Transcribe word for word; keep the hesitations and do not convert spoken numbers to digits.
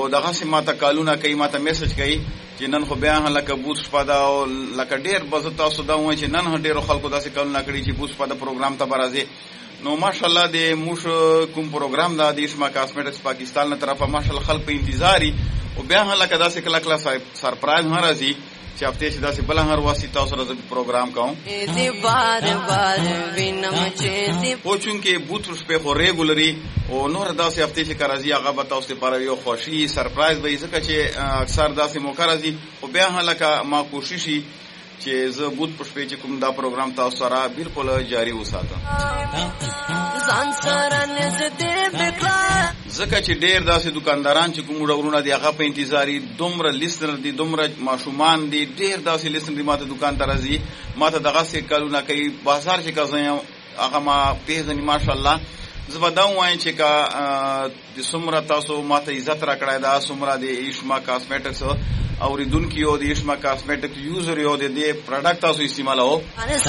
دغسې ماته کالونه کوي، ماته میسج کوي چې نن خو بیا لکه بوت شپه ده او لکه ډېر به زه تاسو دا ووایم چې نن ډېرو خلکو داسې کالونه کړي چې بوت شپه د پروګرام ته به راځي. نو ماشاءالله د موږ کوم پروګرام ده د ایشما کاسمیټکس پاکستان له طرفه ماشاءالله خلک په انتظار وي او بیا هم لکه داسې کله کله سرپرایز هم راځي چې هفتې چې داسې بله هر واسي تاسو سره زه پروګرام کوم. خو چونکې بوت شپې خو ریګولري او نور داسې هفتې چې که راځي هغه به تاسو لپاره یو خوښي سرپرایز به وي، ځکه چې اکثر داسې موقع راځي. خو بیا هم لکه ما کوشش وي چې زه بوت په شپې چې کوم دا پروګرام تاسو سره بالکل جاري وساتم، ځکه چې ډېر داسې دکانداران چې کوم ډولونه دي هغه په انتظار دي، دومره لیسنر دي، دومره ماشومان دي، ډېر داسې لیسنر دي ماته دکان ته راځي، ماته دغسې کلونه کوي. بازار چې که زه یم هغه ما پېژني ماشاءالله. زه به دا ووایم چې که د څومره تاسو ماته عزت را کړی ده، څومره د ایشما کاسمیټکس اوریدونکي یو د ایشما کاسمیټکس یوزر یو د دې پروډکټ تاسو استعمالوه